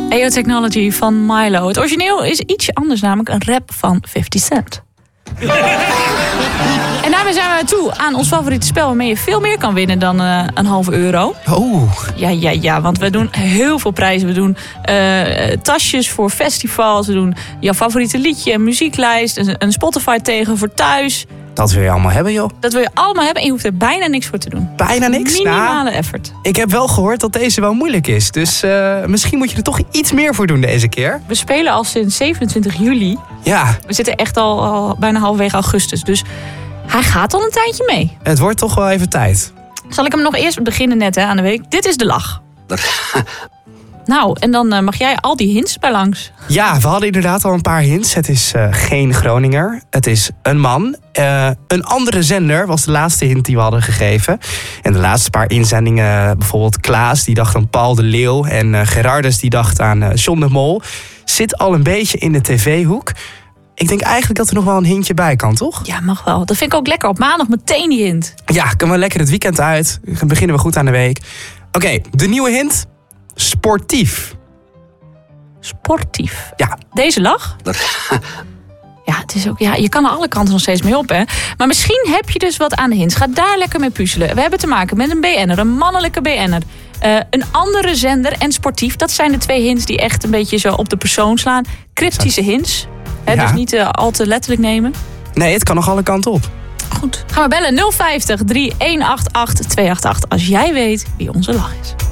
AO Technology van Milo. Het origineel is ietsje anders, namelijk een rap van 50 Cent. En daarmee zijn we toe aan ons favoriete spel waarmee je veel meer kan winnen dan €0,5. Oh. Ja, want we doen heel veel prijzen. We doen tasjes voor festivals. We doen jouw favoriete liedje, een muzieklijst, een Spotify tegen voor thuis. Dat wil je allemaal hebben, joh. Dat wil je allemaal hebben en je hoeft er bijna niks voor te doen. Bijna niks? Minimale effort. Ik heb wel gehoord dat deze wel moeilijk is. Dus misschien moet je er toch iets meer voor doen deze keer. We spelen al sinds 27 juli. Ja. We zitten echt al bijna halverwege augustus. Dus hij gaat al een tijdje mee. Het wordt toch wel even tijd. Zal ik hem nog eerst beginnen net aan de week? Dit is de lach. Nou, en dan mag jij al die hints bij langs. Ja, we hadden inderdaad al een paar hints. Het is geen Groninger. Het is een man. Een andere zender was de laatste hint die we hadden gegeven. En de laatste paar inzendingen, bijvoorbeeld Klaas, die dacht aan Paul de Leeuw. En Gerardus, die dacht aan John de Mol. Zit al een beetje in de tv-hoek. Ik denk eigenlijk dat er nog wel een hintje bij kan, toch? Ja, mag wel. Dat vind ik ook lekker. Op maandag meteen die hint. Ja, kunnen we lekker het weekend uit. Dan beginnen we goed aan de week. Oké, de nieuwe hint. Sportief. Sportief. Ja. Deze lach? Ja, het is ook, ja, je kan er alle kanten nog steeds mee op, hè. Maar misschien heb je dus wat aan de hints. Ga daar lekker mee puzzelen. We hebben te maken met een BN'er, een mannelijke BN'er. Een andere zender en sportief. Dat zijn de twee hints die echt een beetje zo op de persoon slaan. Cryptische hints. Hè, Ja. Dus niet al te letterlijk nemen. Nee, het kan nog alle kanten op. Goed. Gaan we bellen 050 3188 288 als jij weet wie onze lach is.